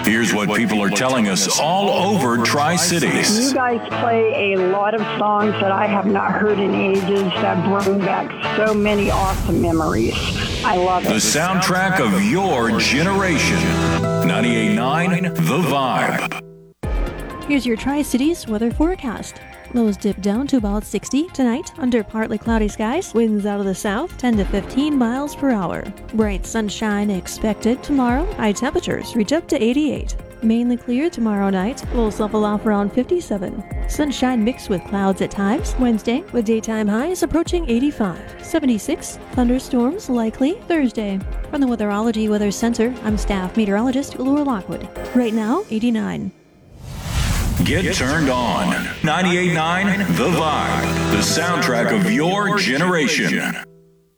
Here's what people are telling us all over Tri-Cities. You guys play a lot of songs that I have not heard in ages that bring back so many awesome memories. I love it. The soundtrack of your generation. 98.9 The Vibe. Here's your Tri-Cities weather forecast. Lows dip down to about 60 tonight under partly cloudy skies. Winds out of the south 10 to 15 miles per hour. Bright sunshine expected tomorrow. High temperatures reach up to 88. Mainly clear tomorrow night. Lows level off around 57. Sunshine mixed with clouds at times. Wednesday with daytime highs approaching 85. 76. Thunderstorms likely Thursday. From the Weatherology Weather Center, I'm staff meteorologist Laura Lockwood. Right now, 89. Get turned on. 98.9 The Vibe. The soundtrack of your generation.